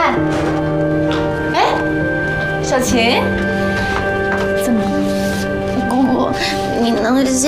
看。哎，小琴，怎么，姑姑，你能